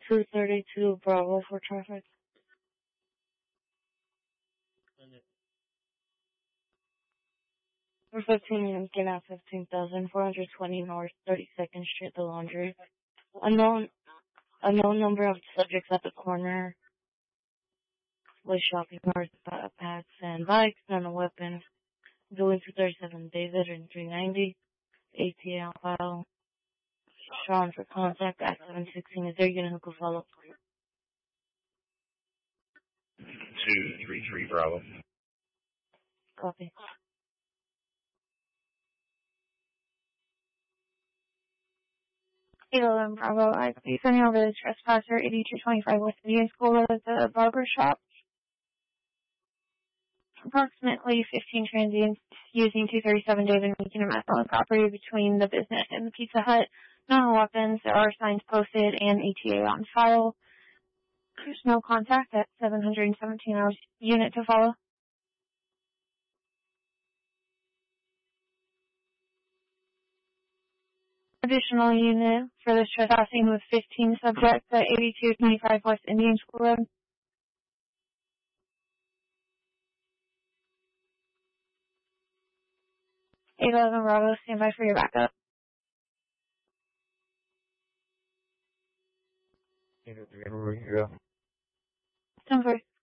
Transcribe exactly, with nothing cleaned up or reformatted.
two thirty-two Bravo for traffic. For fifteen minutes, get out fifteen thousand four hundred twenty North thirty-second Street, The Laundry. Unknown, unknown number of subjects at the corner with shopping carts, packs, and bikes, and a weapon. Going through thirty-seven David and three ninety. A T A on file. Sean for contact at seven sixteen. Is there a unit who could follow? two three three Bravo. Copy. Hello, Bravo. I be sending over the trespasser eighty-two twenty-five West Indian School at the barber shop. Approximately fifteen transients using two thirty-seven David making a mess on the property between the business and the Pizza Hut. No weapons. There are signs posted and A T A on file. There's no contact at seven seventeen hours unit to follow. Additional unit for this trespassing with fifteen subjects at eighty-two twenty-five West Indian School Road. eight eleven Bravo, stand by for your backup. Everywhere you go. ten four.